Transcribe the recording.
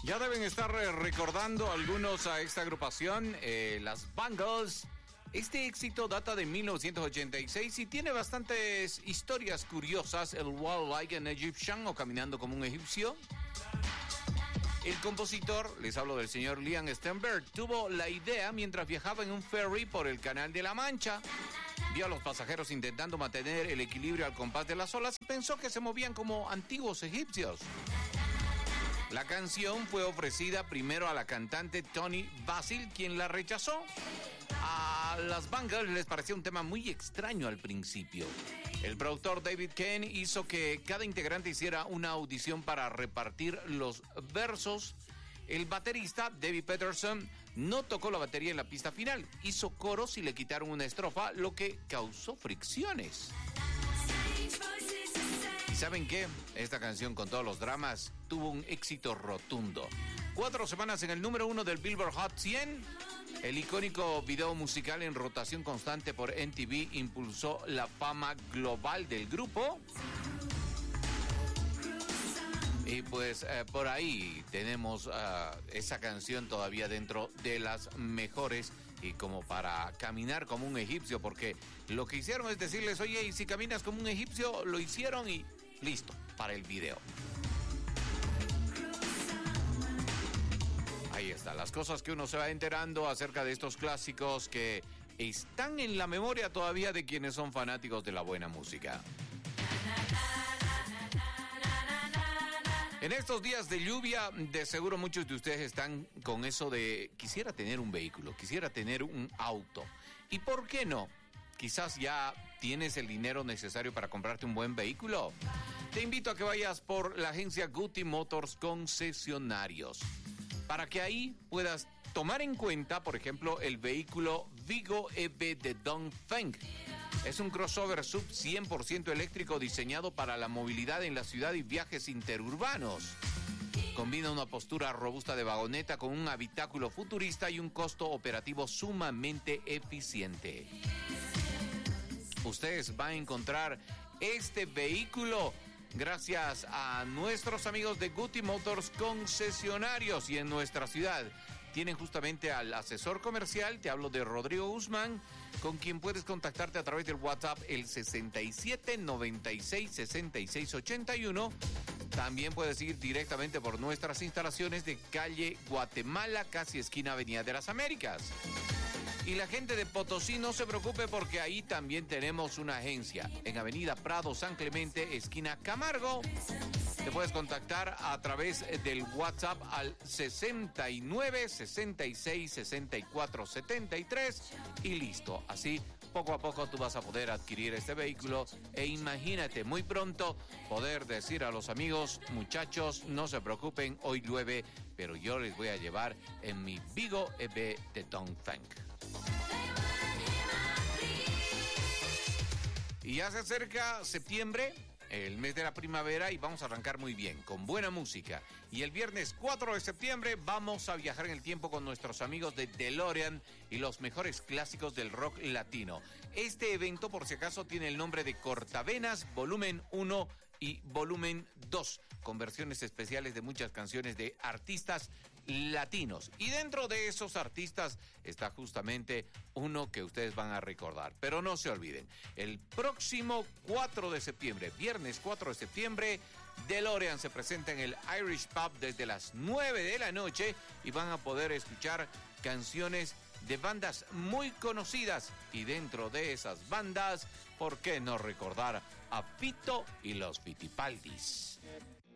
Ya deben estar recordando algunos a esta agrupación, las Bangles. Este éxito data de 1986 y tiene bastantes historias curiosas. El Walk Like an Egyptian o Caminando como un egipcio. El compositor, les hablo del señor Liam Stenberg, tuvo la idea mientras viajaba en un ferry por el Canal de la Mancha. Vio a los pasajeros intentando mantener el equilibrio al compás de las olas y pensó que se movían como antiguos egipcios. La canción fue ofrecida primero a la cantante Toni Basil, quien la rechazó. A las Bangles les parecía un tema muy extraño al principio. El productor David Kane hizo que cada integrante hiciera una audición para repartir los versos. El baterista, David Peterson, no tocó la batería en la pista final. Hizo coros y le quitaron una estrofa, lo que causó fricciones. ¿Y saben qué? Esta canción, con todos los dramas, tuvo un éxito rotundo. 4 semanas en el número 1 del Billboard Hot 100. El icónico video musical en rotación constante por MTV impulsó la fama global del grupo. Y pues por ahí tenemos esa canción todavía dentro de las mejores y como para caminar como un egipcio, porque lo que hicieron es decirles, oye, y si caminas como un egipcio, lo hicieron y listo para el video. Ahí está, las cosas que uno se va enterando acerca de estos clásicos que están en la memoria todavía de quienes son fanáticos de la buena música. En estos días de lluvia, de seguro muchos de ustedes están con eso de quisiera tener un vehículo, quisiera tener un auto. ¿Y por qué no? Quizás ya tienes el dinero necesario para comprarte un buen vehículo. Te invito a que vayas por la agencia Guti Motors Concesionarios, para que ahí puedas tomar en cuenta, por ejemplo, el vehículo Vigo EV de Dongfeng. Es un crossover sub 100% eléctrico diseñado para la movilidad en la ciudad y viajes interurbanos. Combina una postura robusta de vagoneta con un habitáculo futurista y un costo operativo sumamente eficiente. Ustedes van a encontrar este vehículo gracias a nuestros amigos de Guti Motors Concesionarios, y en nuestra ciudad tienen justamente al asesor comercial, te hablo de Rodrigo Guzmán, con quien puedes contactarte a través del WhatsApp el 67 96 66 81. También puedes ir directamente por nuestras instalaciones de calle Guatemala, casi esquina Avenida de las Américas. Y la gente de Potosí no se preocupe, porque ahí también tenemos una agencia en Avenida Prado San Clemente, esquina Camargo. Te puedes contactar a través del WhatsApp al 69 66 64 73 y listo. Así, poco a poco tú vas a poder adquirir este vehículo e imagínate muy pronto poder decir a los amigos, muchachos, no se preocupen, hoy llueve, pero yo les voy a llevar en mi Vigo EV de Dongfeng. Y ya se acerca septiembre, el mes de la primavera, y vamos a arrancar muy bien, con buena música. Y el viernes 4 de septiembre vamos a viajar en el tiempo con nuestros amigos de DeLorean y los mejores clásicos del rock latino. Este evento, por si acaso, tiene el nombre de Cortavenas Volumen 1 y Volumen 2, con versiones especiales de muchas canciones de artistas latinos. Y dentro de esos artistas está justamente uno que ustedes van a recordar. Pero no se olviden, el próximo 4 de septiembre, viernes 4 de septiembre, DeLorean se presenta en el Irish Pub desde las 9 de la noche y van a poder escuchar canciones de bandas muy conocidas. Y dentro de esas bandas, ¿por qué no recordar a Fito y los Fitipaldis?